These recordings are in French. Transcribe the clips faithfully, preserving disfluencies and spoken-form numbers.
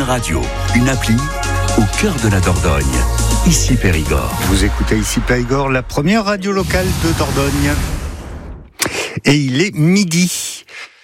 radio, une appli au cœur de la Dordogne. Ici Périgord. Vous écoutez Ici Périgord, la première radio locale de Dordogne. Et il est midi.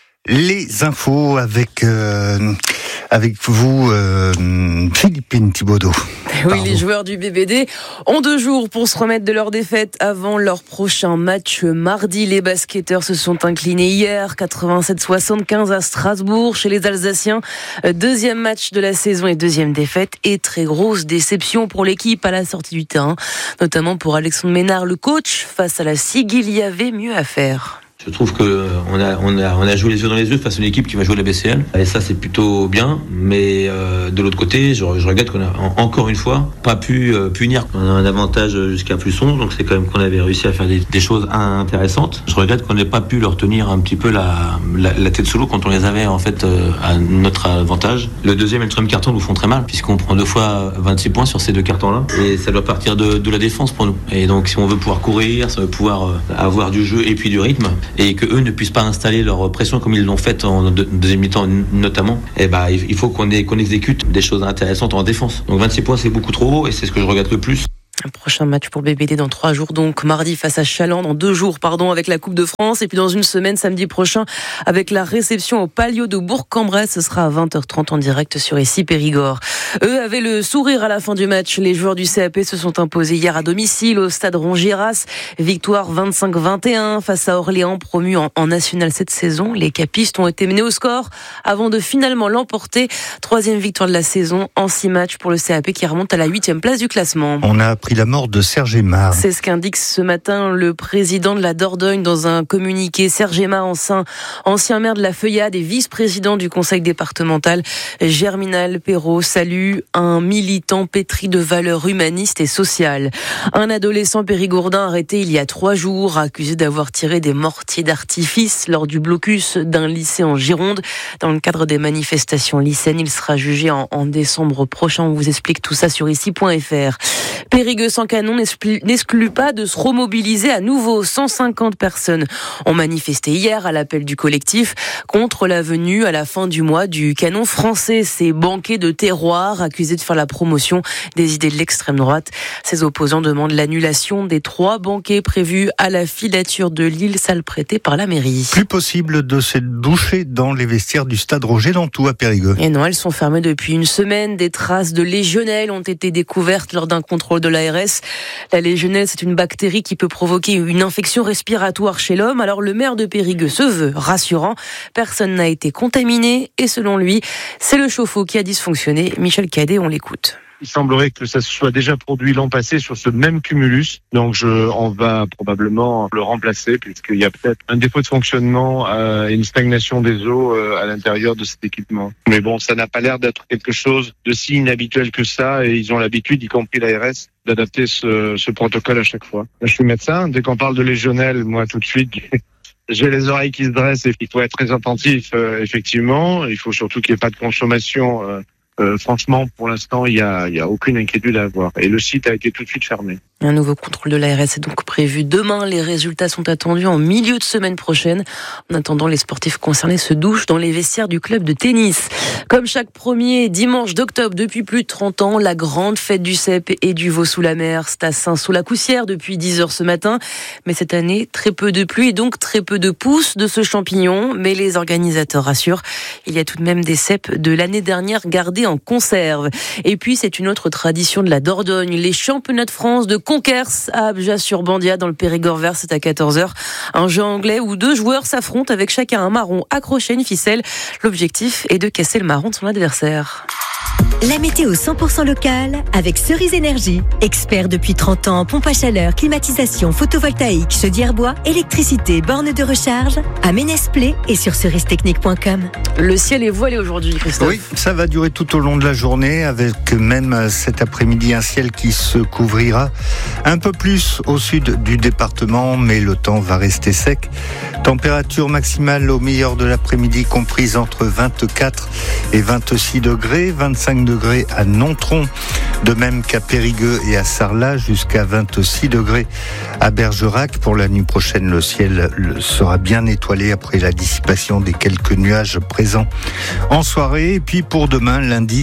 Les infos avec euh, avec vous, euh, Philippine Thibaudot. Oui, Pardon. Les joueurs du B B D ont deux jours pour se remettre de leur défaite avant leur prochain match mardi. Les basketteurs se sont inclinés hier, quatre-vingt-sept soixante-quinze à Strasbourg, chez les Alsaciens. Deuxième match de la saison et deuxième défaite. Et très grosse déception pour l'équipe à la sortie du terrain, notamment pour Alexandre Ménard, le coach. Face à la SIG, il y avait mieux à faire. Je trouve qu'on a, on a, on a joué les yeux dans les yeux face à une équipe qui va jouer la B C L. Et ça, c'est plutôt bien. Mais euh, de l'autre côté, je, je regrette qu'on a encore une fois pas pu euh, punir. On a un avantage jusqu'à Plusson, donc c'est quand même qu'on avait réussi à faire des, des choses intéressantes. Je regrette qu'on n'ait pas pu leur tenir un petit peu la, la, la tête sous l'eau quand on les avait en fait euh, à notre avantage. Le deuxième et le troisième carton nous font très mal, puisqu'on prend deux fois vingt-six points sur ces deux cartons-là. Et ça doit partir de, de la défense pour nous. Et donc, si on veut pouvoir courir, si on veut pouvoir euh, avoir du jeu et puis du rythme, et que eux ne puissent pas installer leur pression comme ils l'ont fait en deuxième mi-temps notamment, et bah, il faut qu'on, ait, qu'on exécute des choses intéressantes en défense. Donc vingt-six points, c'est beaucoup trop haut et c'est ce que je regrette le plus. Un prochain match pour le B B D dans trois jours, donc mardi face à Chaland, dans deux jours, pardon, avec la Coupe de France, et puis dans une semaine, samedi prochain, avec la réception au Palio de Bourg-en-Bresse. Ce sera à vingt heures trente en direct sur Ici Périgord. Eux avaient le sourire à la fin du match. Les joueurs du C A P se sont imposés hier à domicile au stade Rongiras. Victoire vingt-cinq vingt et un face à Orléans, promu en, en National cette saison. Les capistes ont été menés au score avant de finalement l'emporter. Troisième victoire de la saison en six matchs pour le C A P qui remonte à la huitième place du classement. On a appris la mort de Serge Aymar. C'est ce qu'indique ce matin le président de la Dordogne dans un communiqué. Serge Aymar, ancien, ancien maire de la Feuillade et vice-président du conseil départemental. Germinal Perrault salue un militant pétri de valeurs humanistes et sociales. Un adolescent périgourdin arrêté il y a trois jours, accusé d'avoir tiré des mortiers d'artifice lors du blocus d'un lycée en Gironde. Dans le cadre des manifestations lycéennes, il sera jugé en, en décembre prochain. On vous explique tout ça sur ici point f r. Périgueux sans canon n'exclut pas de se remobiliser à nouveau. cent cinquante personnes ont manifesté hier à l'appel du collectif contre la venue à la fin du mois du canon français. Ces banquets de terroir accusés de faire la promotion des idées de l'extrême droite. Ces opposants demandent l'annulation des trois banquets prévus à la filature de l'île, salle prêtée par la mairie. Plus possible de se doucher dans les vestiaires du stade Roger Dantou à Périgueux. Et non, elles sont fermées depuis une semaine. Des traces de légionelle ont été découvertes lors d'un contrôle de l'A R S. La légionelle, c'est une bactérie qui peut provoquer une infection respiratoire chez l'homme. Alors le maire de Périgueux se veut rassurant. Personne n'a été contaminé et selon lui, c'est le chauffe-eau qui a dysfonctionné. Michel Cadet, on l'écoute. Il semblerait que ça se soit déjà produit l'an passé sur ce même cumulus. Donc, je, on va probablement le remplacer puisqu'il y a peut-être un défaut de fonctionnement euh, et une stagnation des eaux euh, à l'intérieur de cet équipement. Mais bon, ça n'a pas l'air d'être quelque chose de si inhabituel que ça et ils ont l'habitude, y compris l'A R S, d'adapter ce, ce protocole à chaque fois. Je suis médecin. Dès qu'on parle de légionelle, moi, tout de suite, j'ai les oreilles qui se dressent et il faut être très attentif, euh, effectivement. Il faut surtout qu'il n'y ait pas de consommation. Euh, Euh, franchement, pour l'instant, il y a, il y a aucune inquiétude à avoir. Et le site a été tout de suite fermé. Un nouveau contrôle de l'A R S est donc prévu demain. Les résultats sont attendus en milieu de semaine prochaine. En attendant, les sportifs concernés se douchent dans les vestiaires du club de tennis. Comme chaque premier dimanche d'octobre depuis plus de trente ans, la grande fête du cep et du veau sous la mer. C'est à Saint-Sous-la-Coussière depuis dix heures ce matin. Mais cette année, très peu de pluie et donc très peu de pousses de ce champignon. Mais les organisateurs rassurent, il y a tout de même des cèpes de l'année dernière gardés en conserve. Et puis, c'est une autre tradition de la Dordogne. Les championnats de France de Conquers à Abjas-sur-Bandia dans le Périgord vert, c'est à quatorze heures. Un jeu anglais où deux joueurs s'affrontent avec chacun un marron accroché à une ficelle. L'objectif est de casser le marron de son adversaire. La météo cent pour cent locale avec Cerise Énergie. Expert depuis trente ans en pompe à chaleur, climatisation, photovoltaïque, chaudière bois, électricité, borne de recharge à Ménès-Plé et sur cerise technique point com. Le ciel est voilé aujourd'hui, Christophe. Oui, ça va durer tout au long de la journée avec même cet après-midi un ciel qui se couvrira un peu plus au sud du département, mais le temps va rester sec. Température maximale au meilleur de l'après-midi comprise entre vingt-quatre et vingt-six degrés, vingt-cinq degrés à Nontron, de même qu'à Périgueux et à Sarlat, jusqu'à vingt-six degrés à Bergerac. Pour la nuit prochaine, le ciel sera bien étoilé après la dissipation des quelques nuages présents en soirée. Et puis pour demain, lundi,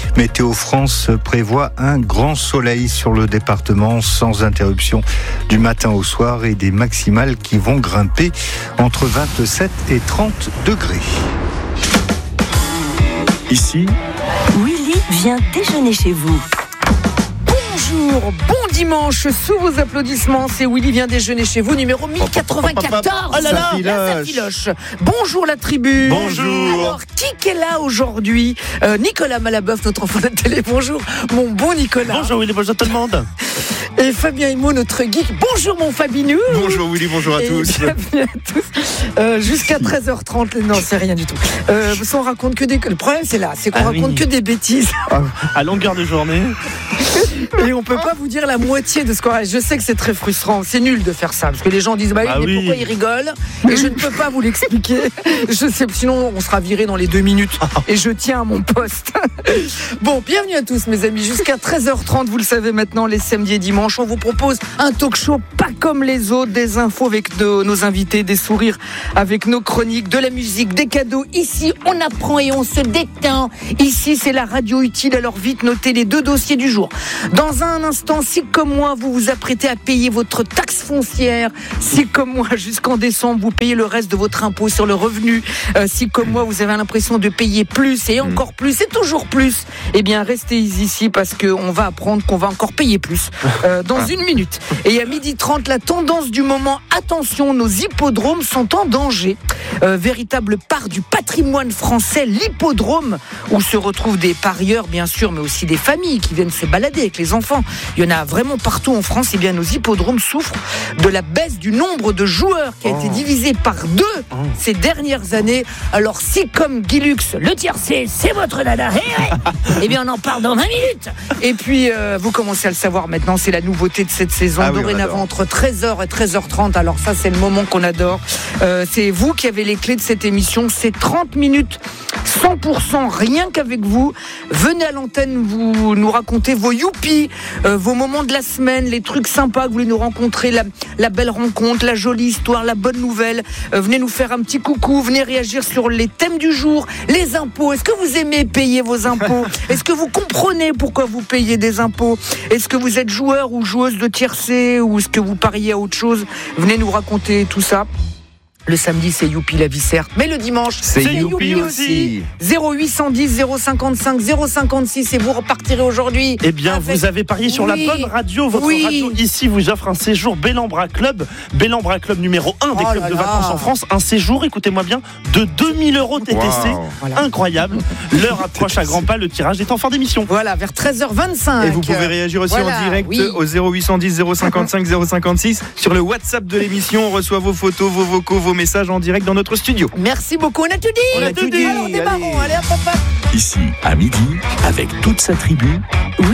Météo France prévoit un grand soleil sur le département sans interruption du matin au soir et des maximales qui vont grimper entre vingt-sept et trente degrés. Ici, Willy vient déjeuner chez vous. Bonjour, bon dimanche, sous vos applaudissements, c'est Willy vient déjeuner chez vous, numéro mille quatre-vingt-quatorze. Oh là là, ça filoche. Bonjour la tribu. Bonjour. Alors, qui est là aujourd'hui? euh, Nicolas Malabeuf, notre enfant de la télé. Bonjour, mon bon Nicolas. Bonjour Willy, bonjour tout le monde. Et Fabien Himo, notre geek. Bonjour mon Fabinou. Bonjour Willy, bonjour à Et tous. bienvenue à tous. Euh, jusqu'à treize heures trente, non, c'est rien du tout. Euh, on raconte que des. Le problème, c'est là, c'est qu'on Ah raconte oui. que des bêtises. À longueur de journée. Et on peut pas vous dire la moitié de ce qu'on a. Je sais que c'est très frustrant, c'est nul de faire ça, parce que les gens disent bah oui, Ah mais oui. pourquoi ils rigolent? Et je ne peux pas vous l'expliquer. Je sais, sinon on sera viré dans les deux minutes. Et je tiens à mon poste. Bon, bienvenue à tous mes amis. Jusqu'à treize heures trente, vous le savez maintenant, les samedis et dimanches, on vous propose un talk show pas comme les autres, des infos avec de, nos invités, des sourires avec nos chroniques, de la musique, des cadeaux. Ici, on apprend et on se détend. Ici, c'est la radio utile, alors vite notez les deux dossiers du jour. Dans un instant, si comme moi, vous vous apprêtez à payer votre taxe foncière, si comme moi, jusqu'en décembre, vous payez le reste de votre impôt sur le revenu, euh, si comme moi, vous avez l'impression de payer plus et encore plus et toujours plus, eh bien, restez ici parce qu'on va apprendre qu'on va encore payer plus euh, dans une minute. Et à midi trente, la tendance du moment, attention, nos hippodromes sont en danger. Euh, véritable part du patrimoine français, l'hippodrome, où se retrouvent des parieurs, bien sûr, mais aussi des familles qui viennent se balader avec les enfants. Il y en a vraiment partout en France. Et bien, nos hippodromes souffrent de la baisse du nombre de joueurs qui a été divisé par deux ces dernières années. Alors, si comme Guy Lux, le tiercé, c'est votre dada, eh ouais, eh bien, on en parle dans vingt minutes. Et puis, euh, vous commencez à le savoir maintenant, c'est la nouveauté de cette saison. Ah oui, Dorénavant, entre treize heures et treize heures trente. Alors ça, c'est le moment qu'on adore. Euh, c'est vous qui avez les clés de cette émission. C'est trente minutes, cent pour cent rien qu'avec vous. Venez à l'antenne, vous nous racontez vos youpi, euh, vos moments de la semaine, les trucs sympas que vous voulez nous rencontrer, la, la belle rencontre, la jolie histoire, la bonne nouvelle. Euh, venez nous faire un petit coucou, venez réagir sur les thèmes du jour, les impôts. Est-ce que vous aimez payer vos impôts? Est-ce que vous comprenez pourquoi vous payez des impôts? Est-ce que vous êtes joueur ou joueuse de tiercé, ou est-ce que vous pariez à autre chose? Venez nous raconter tout ça. Le samedi, c'est youpi la vie, certes. Mais le dimanche, C'est c'est youpi youpi aussi. zéro huit cent dix, zéro cinquante-cinq, zéro cinquante-six. Et vous repartirez aujourd'hui. Eh bien, avec... vous avez parié sur Oui. la bonne radio. Votre Oui. radio ici vous offre un séjour Bellambra Club. Bellambra Club numéro un des Oh clubs là de là. vacances en France. Un séjour, écoutez-moi bien, de deux mille euros T T C. Wow. Voilà. Incroyable. L'heure approche à grands pas. Le tirage est en fin d'émission. Voilà, vers treize heures vingt-cinq. Et vous pouvez réagir aussi Voilà, en direct oui. au zéro huit cent dix, zéro cinquante-cinq, zéro cinquante-six sur le WhatsApp de l'émission. On reçoit vos photos, vos vocaux, vos messages en direct dans notre studio. Merci beaucoup, on a tout dit. On a tout dit. Alors démarrons, allez hop hop hop. ici à midi, avec toute sa tribu,